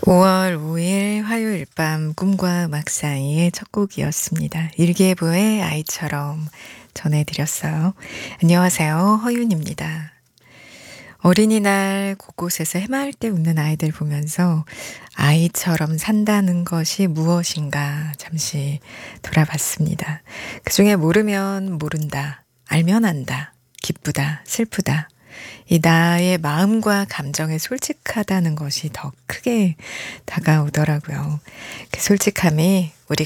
5월 5일 화요일 밤 꿈과 음악 사이의 첫 곡이었습니다. 일기예보의 아이처럼 전해드렸어요. 안녕하세요. 허윤입니다. 어린이날 곳곳에서 해맑게 웃는 아이들 보면서 아이처럼 산다는 것이 무엇인가 잠시 돌아봤습니다. 그중에 모르면 모른다, 알면 안다, 기쁘다, 슬프다. 이 나의 마음과 감정에 솔직하다는 것이 더 크게 다가오더라고요. 그 솔직함이